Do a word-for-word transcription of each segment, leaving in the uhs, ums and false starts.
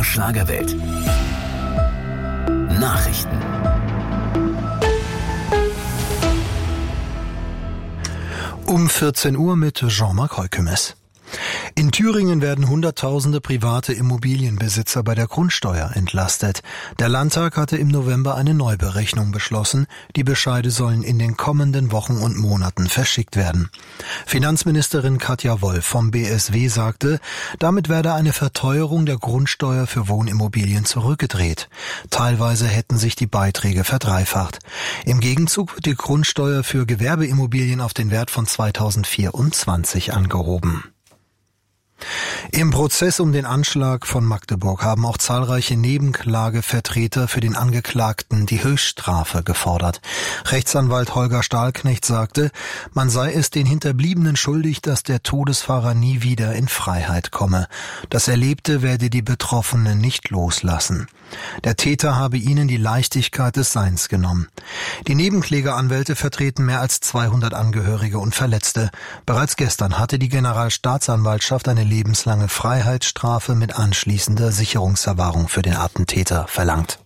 Schlagerwelt. Nachrichten. Um vierzehn Uhr mit Jean-Marc Heukemes. In Thüringen werden Hunderttausende private Immobilienbesitzer bei der Grundsteuer entlastet. Der Landtag hatte im November eine Neuberechnung beschlossen. Die Bescheide sollen in den kommenden Wochen und Monaten verschickt werden. Finanzministerin Katja Wolf vom B S W sagte, damit werde eine Verteuerung der Grundsteuer für Wohnimmobilien zurückgedreht. Teilweise hätten sich die Beiträge verdreifacht. Im Gegenzug wird die Grundsteuer für Gewerbeimmobilien auf den Wert von zweitausendvierundzwanzig angehoben. Im Prozess um den Anschlag von Magdeburg haben auch zahlreiche Nebenklagevertreter für den Angeklagten die Höchststrafe gefordert. Rechtsanwalt Holger Stahlknecht sagte, man sei es den Hinterbliebenen schuldig, dass der Todesfahrer nie wieder in Freiheit komme. Das Erlebte werde die Betroffenen nicht loslassen. Der Täter habe ihnen die Leichtigkeit des Seins genommen. Die Nebenklägeranwälte vertreten mehr als zweihundert Angehörige und Verletzte. Bereits gestern hatte die Generalstaatsanwaltschaft eine lebenslange Freiheitsstrafe mit anschließender Sicherungsverwahrung für den Attentäter verlangt.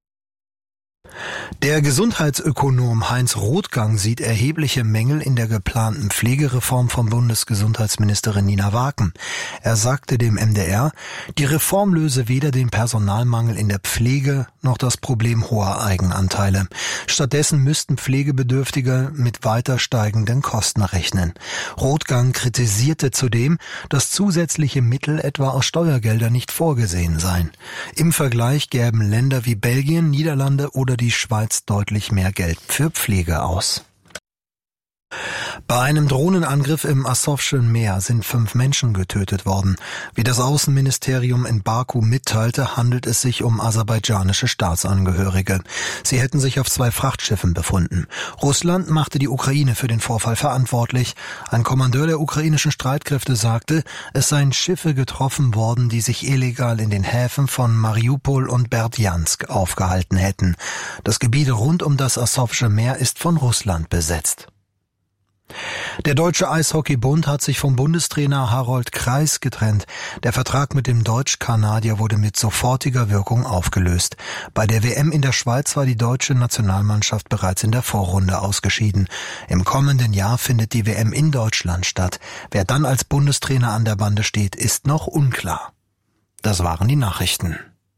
Der Gesundheitsökonom Heinz Rothgang sieht erhebliche Mängel in der geplanten Pflegereform von Bundesgesundheitsministerin Nina Waken. Er sagte dem M D R, die Reform löse weder den Personalmangel in der Pflege noch das Problem hoher Eigenanteile. Stattdessen müssten Pflegebedürftige mit weiter steigenden Kosten rechnen. Rothgang kritisierte zudem, dass zusätzliche Mittel etwa aus Steuergeldern nicht vorgesehen seien. Im Vergleich gäben Länder wie Belgien, Niederlande oder die Schweiz deutlich mehr Geld für Pflege aus. Bei einem Drohnenangriff im Asowschen Meer sind fünf Menschen getötet worden. Wie das Außenministerium in Baku mitteilte, handelt es sich um aserbaidschanische Staatsangehörige. Sie hätten sich auf zwei Frachtschiffen befunden. Russland machte die Ukraine für den Vorfall verantwortlich. Ein Kommandeur der ukrainischen Streitkräfte sagte, es seien Schiffe getroffen worden, die sich illegal in den Häfen von Mariupol und Berdjansk aufgehalten hätten. Das Gebiet rund um das Asowsche Meer ist von Russland besetzt. Der Deutsche Eishockeybund hat sich vom Bundestrainer Harold Kreis getrennt. Der Vertrag mit dem Deutsch-Kanadier wurde mit sofortiger Wirkung aufgelöst. Bei der W M in der Schweiz war die deutsche Nationalmannschaft bereits in der Vorrunde ausgeschieden. Im kommenden Jahr findet die W M in Deutschland statt. Wer dann als Bundestrainer an der Bande steht, ist noch unklar. Das waren die Nachrichten.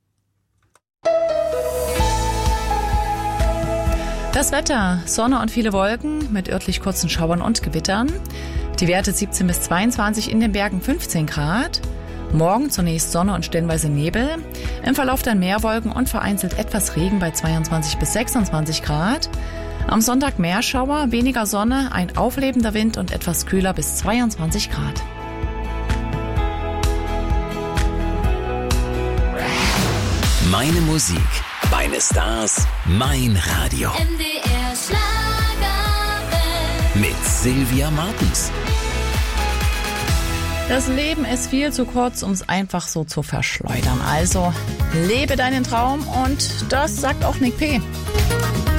Das Wetter, Sonne und viele Wolken mit örtlich kurzen Schauern und Gewittern. Die Werte siebzehn bis zweiundzwanzig, in den Bergen fünfzehn Grad. Morgen zunächst Sonne und stellenweise Nebel. Im Verlauf dann mehr Wolken und vereinzelt etwas Regen bei zweiundzwanzig bis sechsundzwanzig Grad. Am Sonntag mehr Schauer, weniger Sonne, ein auflebender Wind und etwas kühler bis zweiundzwanzig Grad. Meine Musik, meine Stars, mein Radio. M D R Schlagerwelt. Mit Sylvia Martens. Das Leben ist viel zu kurz, um es einfach so zu verschleudern. Also lebe deinen Traum und das sagt auch Nick P.